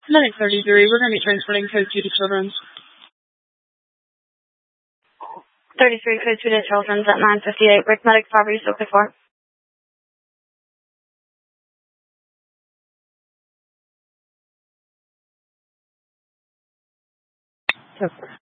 Clinic 33, we're going to be transporting code 2 to Children's. 33 code 2 to Children's at 958. Rick Medic, property still pick 4. Yes, sir.